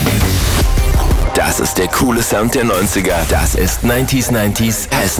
Das ist der coole Sound der 90er. Das ist 90s Hessen.